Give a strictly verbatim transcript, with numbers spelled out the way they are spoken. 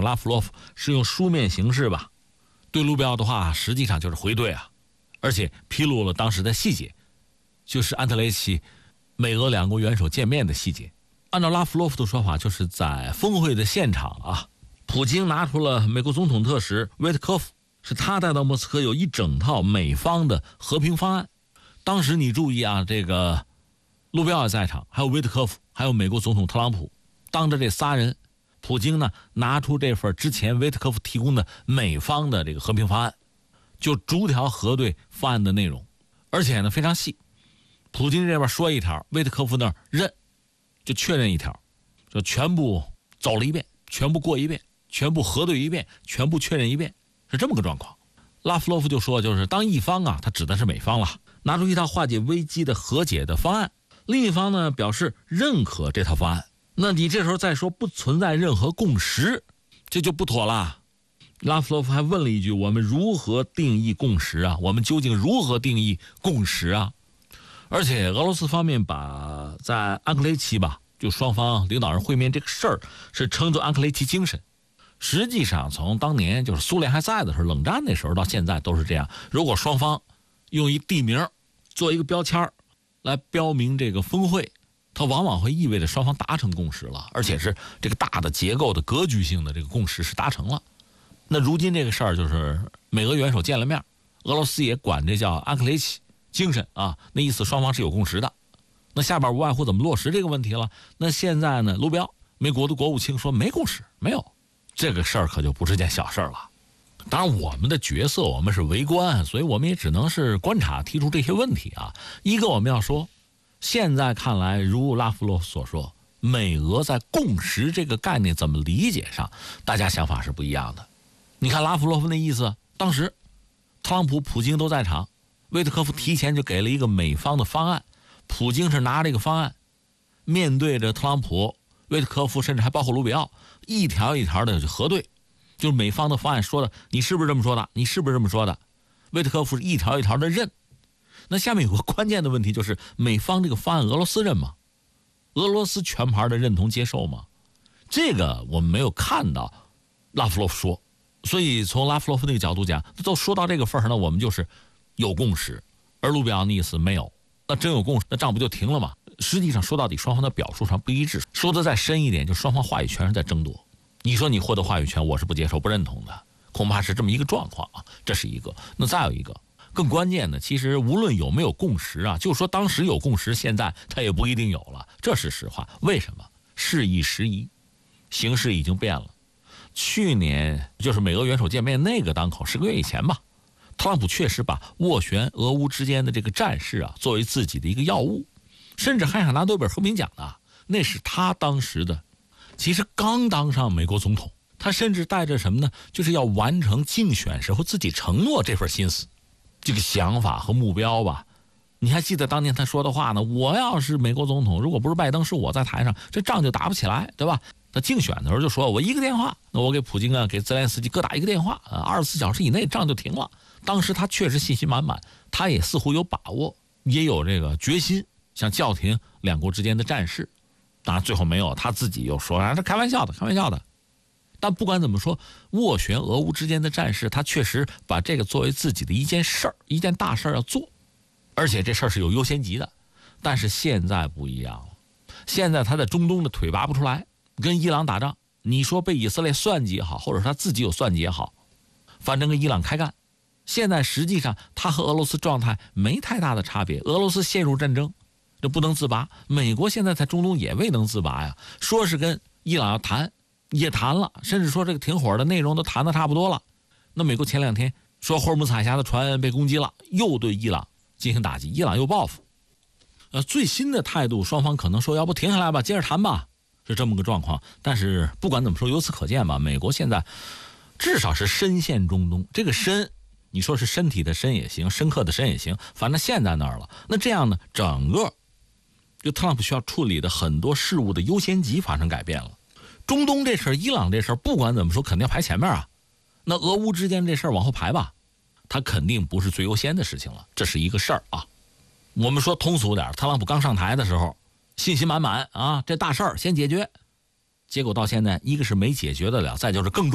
拉夫洛夫是用书面形式吧，对卢比奥的话实际上就是回怼啊，而且披露了当时的细节，就是安特雷奇美俄两国元首见面的细节。按照拉夫洛夫的说法，就是在峰会的现场啊，普京拿出了美国总统特使维特科夫，是他带到莫斯科有一整套美方的和平方案。当时你注意啊，这个卢比奥在场，还有维特科夫，还有美国总统特朗普，当着这仨人，普京呢拿出这份之前维特科夫提供的美方的这个和平方案，就逐条核对方案的内容，而且呢非常细。普京这边说一条，维特科夫那儿认，就确认一条，就全部走了一遍，全部过一遍，全部核对一遍，全部确认一遍，是这么个状况。拉夫洛夫就说，就是当一方啊，他指的是美方了，拿出一套化解危机的和解的方案，另一方呢表示认可这套方案，那你这时候再说不存在任何共识，这就不妥了。拉夫洛夫还问了一句，我们如何定义共识啊？我们究竟如何定义共识啊？而且俄罗斯方面把在安克雷奇吧，就双方领导人会面这个事儿是称作安克雷奇精神。实际上从当年就是苏联还在的时候，冷战那时候到现在都是这样，如果双方用一地名做一个标签来标明这个峰会，它往往会意味着双方达成共识了，而且是这个大的结构的格局性的这个共识是达成了。那如今这个事儿就是美俄元首见了面，俄罗斯也管这叫安克雷奇精神啊，那意思双方是有共识的。那下边无外乎怎么落实这个问题了。那现在呢，卢比奥美国的国务卿说没共识，没有，这个事儿可就不是件小事了。当然我们的角色我们是围观，所以我们也只能是观察，提出这些问题啊。一个我们要说，现在看来如拉夫洛夫所说，美俄在共识这个概念怎么理解上大家想法是不一样的。你看拉夫洛夫那意思，当时特朗普普京都在场，维特科夫提前就给了一个美方的方案，普京是拿这个方案面对着特朗普、维特科夫，甚至还包括卢比奥，一条一条的去核对，就是美方的方案说的你是不是这么说的，你是不是这么说的，维特科夫是一条一条的认。那下面有个关键的问题，就是美方这个方案俄罗斯认吗？俄罗斯全盘的认同接受吗？这个我们没有看到拉夫洛夫说，所以从拉夫洛夫那个角度讲，都说到这个份上，那我们就是有共识，而卢比奥的意思没有，那真有共识，那仗不就停了吗？实际上说到底，双方的表述上不一致，说的再深一点，就双方话语权是在争夺。你说你获得话语权，我是不接受、不认同的，恐怕是这么一个状况啊。这是一个。那再有一个更关键的，其实无论有没有共识啊，就说当时有共识，现在它也不一定有了，这是实话。为什么？事易时移，形势已经变了。去年就是美俄元首见面那个当口，十个月以前吧，特朗普确实把斡旋俄乌之间的这个战事啊作为自己的一个要务，甚至还想拿诺贝尔和平奖呢。那是他当时的，其实刚当上美国总统，他甚至带着什么呢？就是要完成竞选时候自己承诺这份心思，这个想法和目标吧。你还记得当年他说的话呢？我要是美国总统，如果不是拜登，是我在台上，这仗就打不起来，对吧？他竞选的时候就说，我一个电话，那我给普京啊，给泽连斯基各打一个电话啊，二十四小时以内仗就停了。当时他确实信心满满，他也似乎有把握，也有这个决心，想叫停两国之间的战事。当然最后没有，他自己又说啊，这开玩笑的，开玩笑的。但不管怎么说，斡旋俄乌之间的战事，他确实把这个作为自己的一件事儿，一件大事儿要做，而且这事儿是有优先级的。但是现在不一样了，现在他在中东的腿拔不出来，跟伊朗打仗，你说被以色列算计也好，或者他自己有算计也好，反正跟伊朗开干。现在实际上他和俄罗斯状态没太大的差别，俄罗斯陷入战争，这不能自拔，美国现在在中东也未能自拔呀。说是跟伊朗要谈，也谈了，甚至说这个停火的内容都谈得差不多了。那美国前两天说霍尔木兹海峡的船被攻击了，又对伊朗进行打击，伊朗又报复。呃，最新的态度，双方可能说要不停下来吧，接着谈吧，是这么个状况。但是不管怎么说，由此可见吧，美国现在至少是深陷中东。这个深，你说是身体的深也行，深刻的深也行，反正陷在那儿了。那这样呢，整个就特朗普需要处理的很多事务的优先级发生改变了。中东这事儿，伊朗这事儿，不管怎么说肯定要排前面啊。那俄乌之间这事儿往后排吧，它肯定不是最优先的事情了，这是一个事儿啊。我们说通俗点，特朗普刚上台的时候信心满满啊，这大事儿先解决，结果到现在一个是没解决得了，再就是更